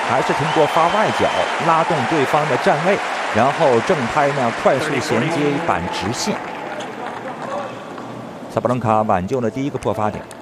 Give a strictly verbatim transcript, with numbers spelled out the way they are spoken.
还是通过发外脚拉动对方的站位，然后正拍呢快速衔接板直线。萨布伦卡挽救了第一个破发点。